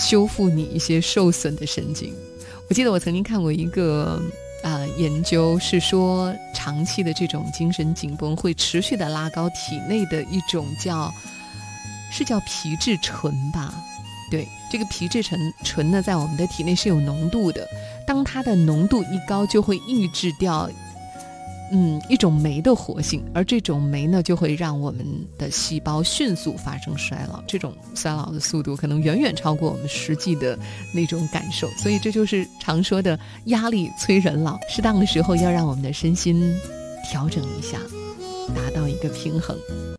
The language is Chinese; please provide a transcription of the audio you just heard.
修复你一些受损的神经。我记得我曾经看过一个研究，是说长期的这种精神紧绷会持续的拉高体内的一种叫皮质醇吧。对，这个皮质醇呢，在我们的体内是有浓度的，当它的浓度一高，就会抑制掉一种酶的活性，而这种酶呢，就会让我们的细胞迅速发生衰老，这种衰老的速度可能远远超过我们实际的那种感受，所以这就是常说的压力催人老，适当的时候要让我们的身心调整一下，达到一个平衡。